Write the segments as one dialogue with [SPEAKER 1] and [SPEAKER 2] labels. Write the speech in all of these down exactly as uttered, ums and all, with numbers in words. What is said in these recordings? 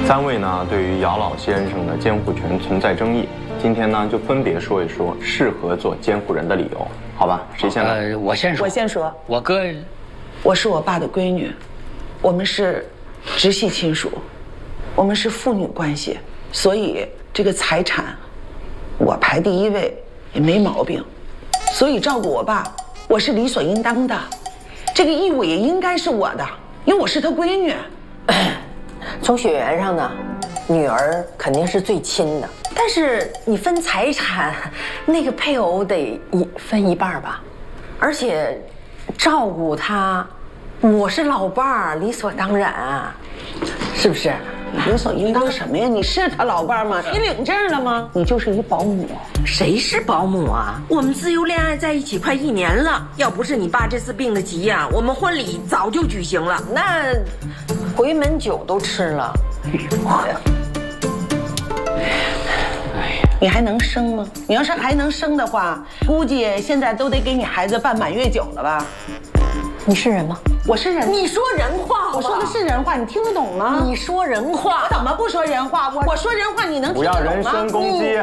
[SPEAKER 1] 三位呢对于姚老先生的监护权存在争议，今天呢就分别说一说适合做监护人的理由，好吧？谁先来？
[SPEAKER 2] 呃，我先说。
[SPEAKER 3] 我先说。
[SPEAKER 2] 我哥，
[SPEAKER 3] 我是我爸的闺女，我们是直系亲属，我们是父女关系，所以这个财产我排第一位也没毛病。所以照顾我爸，我是理所应当的，这个义务也应该是我的，因为我是他闺女。
[SPEAKER 4] 从血缘上呢，女儿肯定是最亲的，但是你分财产，那个配偶得一分一半吧，而且照顾她，我是老伴儿，理所当然啊，是不是？
[SPEAKER 3] 理所应当什么呀？你是他老伴儿吗？你领证了吗？你就是一保姆。
[SPEAKER 4] 谁是保姆啊？我们自由恋爱在一起快一年了，要不是你爸这次病得急呀，我们婚礼早就举行了。那回门酒都吃了。
[SPEAKER 3] 你还能生吗？你要是还能生的话，估计现在都得给你孩子办满月酒了吧？
[SPEAKER 4] 你是人吗？
[SPEAKER 3] 我是人。
[SPEAKER 4] 你说人话好不好？
[SPEAKER 3] 我说的是人话，你听得懂吗？
[SPEAKER 4] 你说人话，
[SPEAKER 3] 我怎么不说人话？我我说人话，你能听得懂吗？
[SPEAKER 1] 不要人身攻击。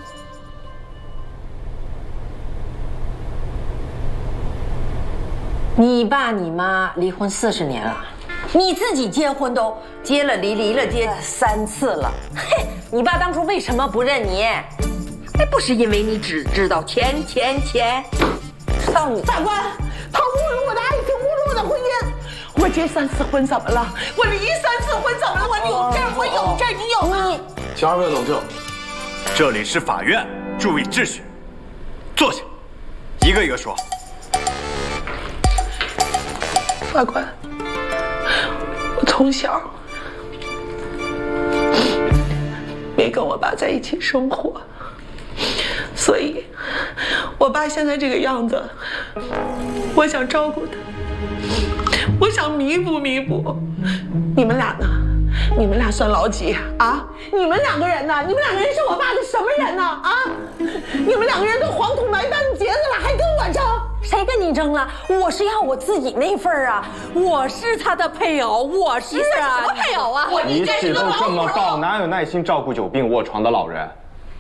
[SPEAKER 4] 你爸你妈离婚四十年了，你自己结婚都结了离，离了结三次了。嘿，你爸当初为什么不认你？还不是因为你只知道钱钱钱。知道你
[SPEAKER 3] 法官，他侮辱我的爱情，侮辱我的婚姻。我结三次婚怎么了？我离三次婚怎么了？我有证，我有证，你有吗？
[SPEAKER 5] 请二位冷静，这里是法院，注意秩序。坐下，一个一个说。
[SPEAKER 3] 法官，我从小没跟我爸在一起生活，所以我爸现在这个样子，我想照顾他，我想弥补弥补。你们俩呢？你们俩算老几啊？你们两个人呢？你们两个人是我爸的什么人呢？啊！你们两个人都黄土埋半截子了，还跟我争？
[SPEAKER 4] 谁跟你争了？我是要我自己那份啊！我是他的配偶，我是啊！什么配偶啊？我
[SPEAKER 1] 脾气都这么暴，哪有耐心照顾久病卧床的老人？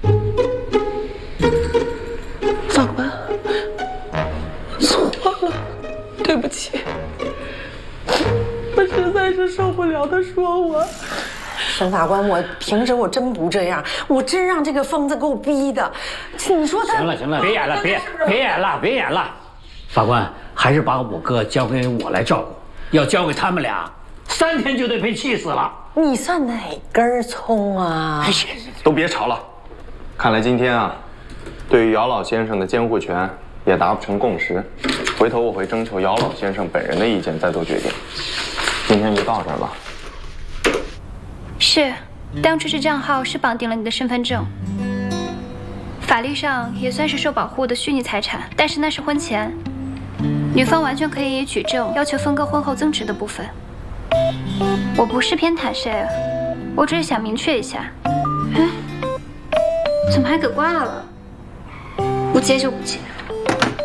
[SPEAKER 3] 法官，错了，对不起，我实在是受不了他说我。
[SPEAKER 4] 沈法官，我平时我真不这样，我真让这个疯子给我逼的。你说他……
[SPEAKER 2] 行了行了，别演了，别别演了，别演了。法官，还是把我哥交给我来照顾，要交给他们俩，三天就得被气死了。
[SPEAKER 4] 你算哪根葱啊？哎呀，
[SPEAKER 1] 都别吵了。看来今天啊，对于姚老先生的监护权也达不成共识，回头我会征求姚老先生本人的意见再做决定。今天就到这儿吧。
[SPEAKER 6] 是，当初这账号是绑定了你的身份证，法律上也算是受保护的虚拟财产，但是那是婚前。女方完全可以以举证要求分割婚后增值的部分。我不是偏袒谁，我只是想明确一下。哎，怎么还给挂了？不接就不接。